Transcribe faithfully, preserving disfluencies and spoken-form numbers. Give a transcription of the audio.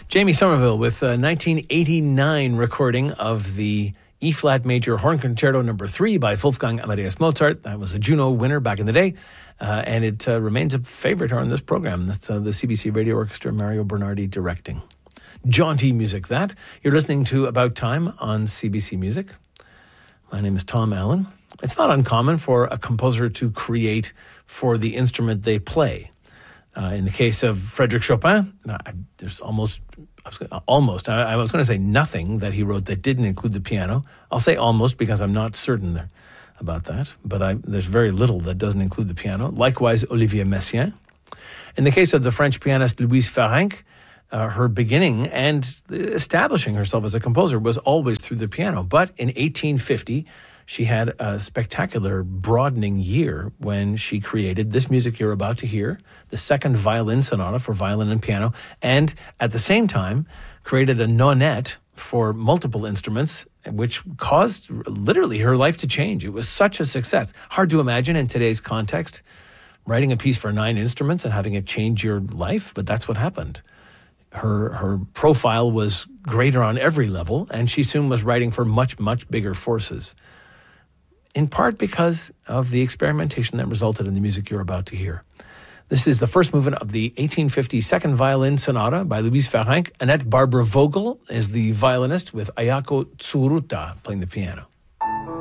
Jamie Somerville with a nineteen eighty-nine recording of the E-flat major horn concerto number three by Wolfgang Amadeus Mozart. That was a Juno winner back in the day, uh, and it uh, remains a favorite on this program. That's uh, the C B C Radio Orchestra, Mario Bernardi directing. Jaunty music, that. You're listening to About Time on C B C Music. My name is Tom Allen. It's not uncommon for a composer to create for the instrument they play. Uh, in the case of Frédéric Chopin, I, there's almost, I was, almost, I, I was going to say nothing that he wrote that didn't include the piano. I'll say almost because I'm not certain there about that, but I, there's very little that doesn't include the piano. Likewise, Olivier Messiaen. In the case of the French pianist Louise Farrenc, uh, her beginning and establishing herself as a composer was always through the piano. But in eighteen fifty, she had a spectacular broadening year when she created this music you're about to hear, the second violin sonata for violin and piano, and at the same time created a nonette for multiple instruments, which caused literally her life to change. It was such a success. Hard to imagine in today's context, writing a piece for nine instruments and having it change your life, but that's what happened. Her her profile was greater on every level, and she soon was writing for much, much bigger forces. In part because of the experimentation that resulted in the music you're about to hear. This is the first movement of the eighteen fifty Second Violin Sonata by Louise Farrenc. Annette Barbara Vogel is the violinist with Ayako Tsuruta playing the piano.